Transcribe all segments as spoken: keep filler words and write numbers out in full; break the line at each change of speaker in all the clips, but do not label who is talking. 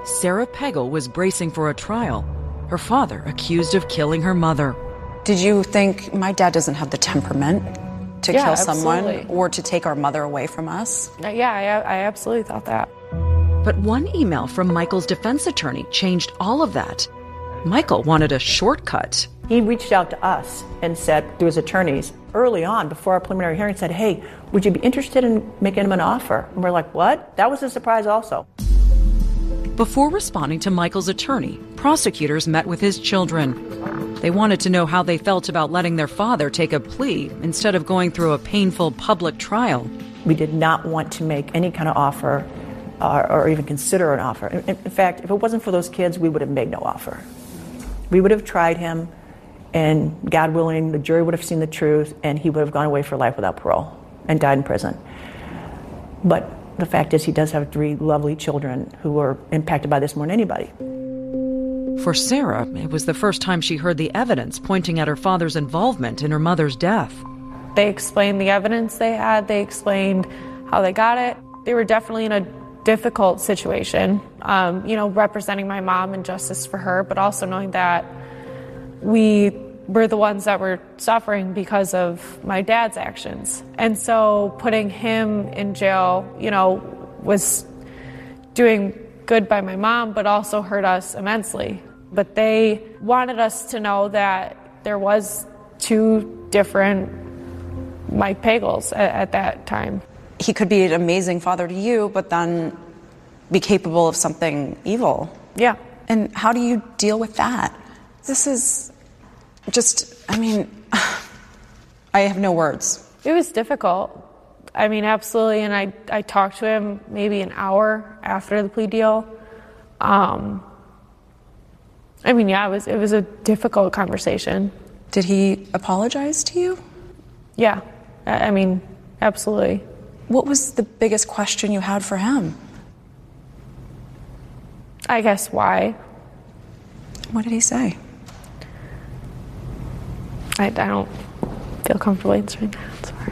Sarah Pegel was bracing for a trial. Her father accused of killing her mother.
Did you think, my dad doesn't have the temperament to
yeah,
kill
absolutely.
someone or to take our mother away from us?
Uh, yeah, I, I absolutely thought that.
But one email from Michael's defense attorney changed all of that. Michael wanted a shortcut.
He reached out to us and said to his attorneys early on, before our preliminary hearing, said, hey, would you be interested in making him an offer? And we're like, what? That was a surprise also.
Before responding to Michael's attorney, prosecutors met with his children. They wanted to know how they felt about letting their father take a plea instead of going through a painful public trial.
We did not want to make any kind of offer uh, or even consider an offer. In, in fact, if it wasn't for those kids, we would have made no offer. We would have tried him, and God willing, the jury would have seen the truth, and he would have gone away for life without parole and died in prison. But the fact is, he does have three lovely children who were impacted by this more than anybody.
For Sarah, it was the first time she heard the evidence pointing at her father's involvement in her mother's death.
They explained the evidence they had. They explained how they got it. They were definitely in a difficult situation, um, you know, representing my mom and justice for her, but also knowing that we were the ones that were suffering because of my dad's actions. And so putting him in jail, you know, was doing good by my mom, but also hurt us immensely. But they wanted us to know that there was two different Mike Pegels at, at that time.
He could be an amazing father to you, but then be capable of something evil.
Yeah.
And how do you deal with that? This is just, I mean, I have no words.
It was difficult. I mean, absolutely. And I, I talked to him maybe an hour after the plea deal. Um, I mean, yeah, it was, it was a difficult conversation.
Did he apologize to you?
Yeah. I, I mean, absolutely.
What was the biggest question you had for him?
I guess why.
What did he say?
I, I don't feel comfortable answering that. Sorry.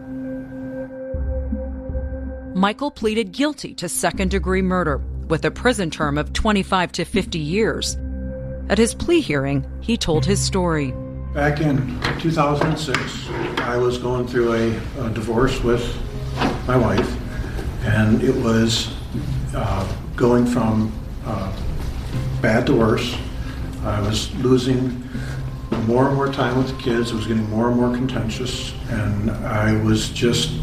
Michael pleaded guilty to second-degree murder with a prison term of twenty-five to fifty years. At his plea hearing, he told his story.
Back in two thousand six, I was going through a, a divorce with my wife, and it was uh, going from uh, bad to worse. I was losing more and more time with the kids. It was getting more and more contentious, and I was just